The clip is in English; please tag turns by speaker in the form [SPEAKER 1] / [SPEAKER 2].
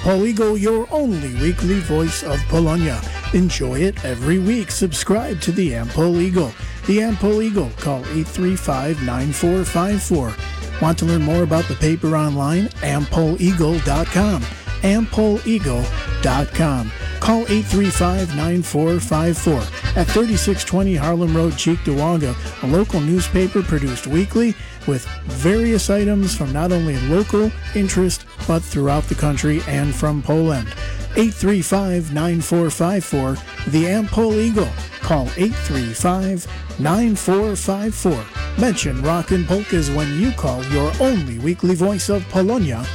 [SPEAKER 1] Ampol Eagle, your only weekly voice of Polonia. Enjoy it every week. Subscribe to the Ampol Eagle. The Ampol Eagle. Call 835-9454. Want to learn more about the paper online? AmpolEagle.com. AmpolEagle.com. Call 835-9454. At 3620 Harlem Road, Cheektowaga, a local newspaper produced weekly with various items from not only local interest but throughout the country and from Poland. 835-9454. The Ampol Eagle. Call 835-9454. Mention Rock and Polkas when you call your only weekly voice of Polonia